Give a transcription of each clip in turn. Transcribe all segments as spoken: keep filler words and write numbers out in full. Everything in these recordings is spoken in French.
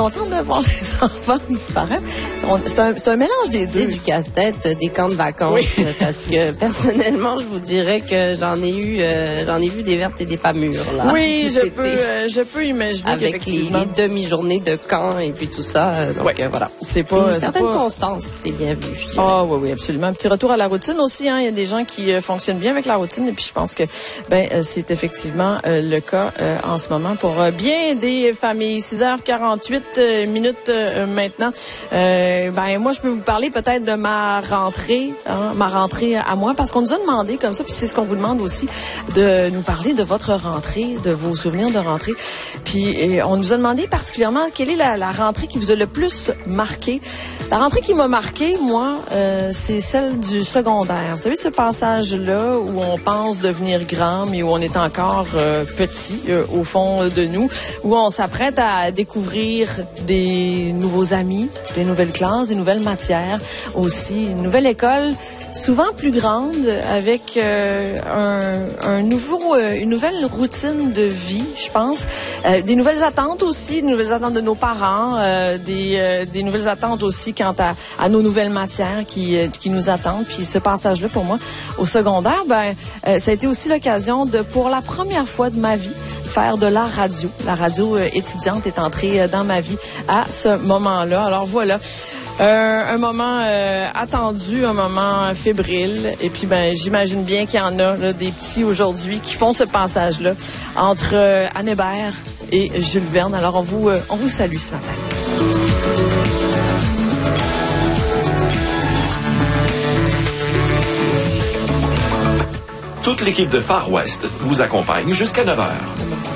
contente de voir les enfants disparaître. On, c'est, un, c'est un mélange des deux. C'est du casse-tête, des camps de vacances. Oui. Parce que personnellement, je vous dirais que j'en ai eu, euh, j'en ai vu des vertes et des pas mûres, là. Oui, je peux, euh, je peux imaginer avec qu'effectivement. les, les demi-journées de camp et puis tout ça. Donc, ouais. euh, voilà. C'est pas, une certaine pas... constance, c'est bien vu, je dirais. Ah oui, oui, absolument. Un petit retour à la routine aussi, hein. Il y a des gens qui euh, fonctionnent bien avec la routine et puis je pense que, ben, euh, c'est effectivement euh, le cas euh, en ce moment pour euh, bien des familles. six heures quarante-huit euh, minutes euh, maintenant. Euh, ben, moi, je peux vous parler peut-être de ma rentrée, hein, ma rentrée à moi, parce qu'on nous a demandé comme ça, puis c'est ce qu'on vous demande aussi, de nous parler de votre rentrée, de vos souvenirs de rentrée. Puis et on nous a demandé particulièrement quelle est la, la rentrée qui vous a le plus marqué. La rentrée qui m'a marqué, moi, euh, c'est celle du secondaire. Vous savez, ce passage-là où on pense devenir grand, mais où on est encore euh, petit euh, au fond de nous, où on s'apprête à découvrir des nouveaux amis, des nouvelles classes, des nouvelles matières aussi, une nouvelle école, souvent plus grande, avec euh, un, un nouveau, euh, une nouvelle routine de vie, je pense, euh, des nouvelles attentes aussi, des nouvelles attentes de nos parents, euh, des, euh, des nouvelles attentes aussi quant à, à nos nouvelles matières qui, euh, qui nous attendent. Puis ce passage-là, pour moi, au secondaire, ben, euh, ça a été aussi l'occasion de, pour la première fois de ma vie, faire de la radio. La radio euh, étudiante est entrée euh, dans ma vie à ce moment-là. Alors voilà. Euh, un moment euh, attendu, un moment fébrile. Et puis, ben, j'imagine bien qu'il y en a là, des petits aujourd'hui qui font ce passage-là entre euh, Anne Hébert et Jules Verne. Alors, on vous, euh, on vous salue ce matin. Toute l'équipe de Far West vous accompagne jusqu'à neuf heures.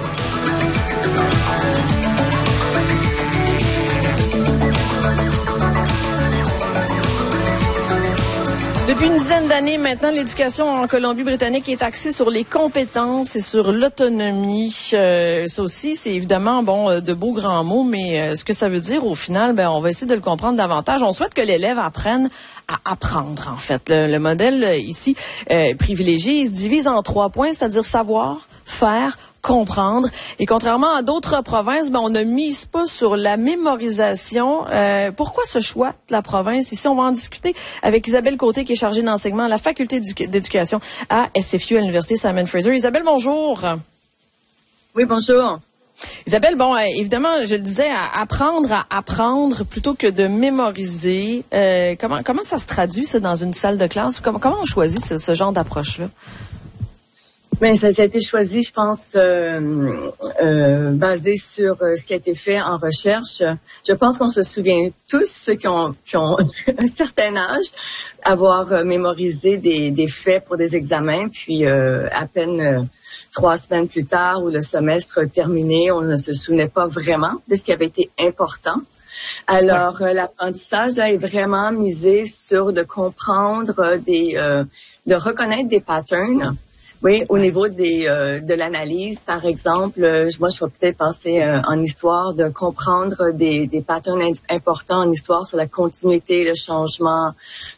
Depuis une dizaine d'années maintenant, l'éducation en Colombie-Britannique est axée sur les compétences et sur l'autonomie. Euh, ça aussi, c'est évidemment bon de beaux grands mots, mais euh, ce que ça veut dire au final, ben on va essayer de le comprendre davantage. On souhaite que l'élève apprenne à apprendre, en fait. Le, le modèle euh, ici euh, privilégié, il se divise en trois points, c'est-à-dire savoir, faire, comprendre. Et contrairement à d'autres provinces, ben, on ne mise pas sur la mémorisation. Euh, pourquoi ce choix de la province? Ici, on va en discuter avec Isabelle Côté, qui est chargée d'enseignement à la faculté d'éducation à S F U, à l'Université Simon Fraser. Isabelle, bonjour. Oui, bonjour. Isabelle, bon, euh, évidemment, je le disais, à apprendre à apprendre plutôt que de mémoriser. Euh, comment, comment ça se traduit, ça, dans une salle de classe? Comment, comment on choisit ce, ce genre d'approche-là? Ben, ça, ça a été choisi, je pense, euh, euh, basé sur euh, ce qui a été fait en recherche. Je pense qu'on se souvient tous, ceux qui ont, qui ont un certain âge, avoir euh, mémorisé des, des faits pour des examens, puis euh, à peine euh, trois semaines plus tard, où le semestre terminé, on ne se souvenait pas vraiment de ce qui avait été important. Alors, euh, l'apprentissage là, est vraiment misé sur de comprendre euh, des, euh, de reconnaître des patterns. Oui, au niveau des euh, de l'analyse, par exemple, euh, moi, je vais peut-être passer euh, en histoire de comprendre des, des patterns in- importants en histoire sur la continuité, le changement,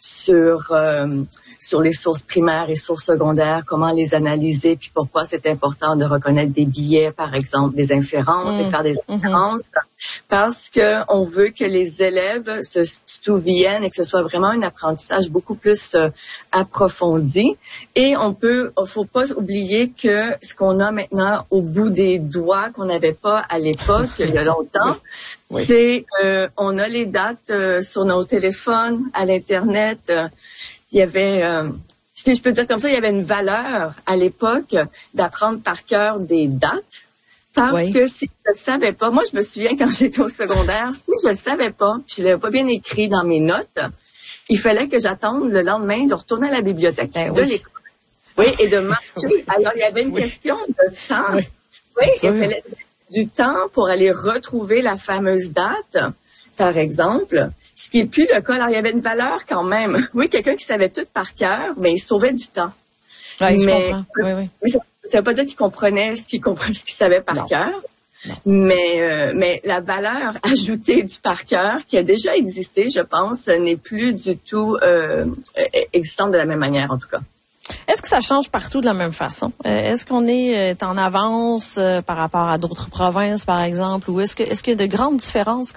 sur euh, sur les sources primaires et sources secondaires, comment les analyser, puis pourquoi c'est important de reconnaître des biais, par exemple, des inférences mmh. et faire des inférences, mmh. parce que on veut que les élèves se souviennent et que ce soit vraiment un apprentissage beaucoup plus euh, approfondi. Et on peut, faut pas oublier que ce qu'on a maintenant au bout des doigts qu'on n'avait pas à l'époque, il y a longtemps, oui. c'est euh, on a les dates euh, sur nos téléphones, à l'internet. Euh, il y avait, euh, si je peux dire comme ça, il y avait une valeur à l'époque d'apprendre par cœur des dates. Parce oui. que si je ne le savais pas, moi je me souviens quand j'étais au secondaire, si je ne le savais pas, puis je l'avais pas bien écrit dans mes notes, il fallait que j'attende le lendemain de retourner à la bibliothèque ben, de oui. l'école. Oui, et de marcher. Alors il y avait une oui. question de temps. Oui, oui il fallait du temps pour aller retrouver la fameuse date, par exemple. Ce qui n'est plus le cas. Alors il y avait une valeur quand même. Oui, quelqu'un qui savait tout par cœur, mais il sauvait du temps. Oui, je comprends. Oui, oui. Mais ça ne veut pas dire qu'il comprenait ce qu'il comprenait, ce qu'il savait par cœur. Mais, euh, mais la valeur ajoutée du par cœur, qui a déjà existé, je pense, n'est plus du tout euh, existante de la même manière, en tout cas. Est-ce que ça change partout de la même façon? Euh, est-ce qu'on est euh, en avance euh, par rapport à d'autres provinces, par exemple, ou est-ce que est-ce qu'il y a de grandes différences